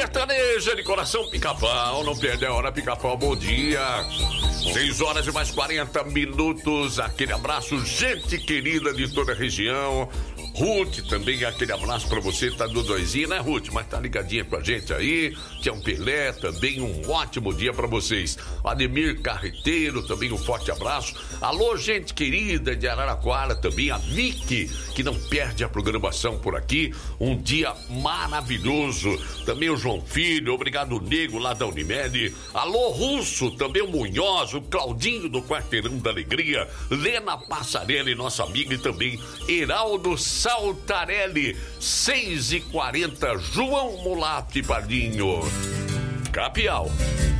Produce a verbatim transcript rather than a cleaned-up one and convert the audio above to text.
Sertaneja de coração, Pica-Pau, não perde a hora, Pica-Pau, bom dia. seis horas e mais quarenta minutos, aquele abraço, gente querida de toda a região. Ruth, também aquele abraço pra você, tá do doisinho, né, Ruth? Mas tá ligadinha com a gente aí. Tião Pelé, também um ótimo dia pra vocês. Ademir Carreteiro, também um forte abraço. Alô, gente querida de Araraquara, também a Vicky, que não perde a programação por aqui. Um dia maravilhoso. Também o João Filho, obrigado, Nego, lá da Unimed. Alô, Russo, também o Munhoz, o Claudinho do Quarteirão da Alegria. Lena Passarelli, nossa amiga, e também Heraldo Saltarelli, seis e quarenta, João Mulato e Padinho. Capial.